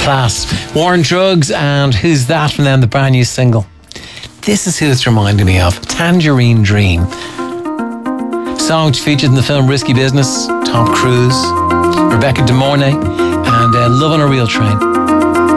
Class. War on Drugs and Who's That from them, the brand new single. This is who it's reminding me of. Tangerine Dream. Song which featured in the film Risky Business, Tom Cruise, Rebecca De Mornay, and Love on a Real Train.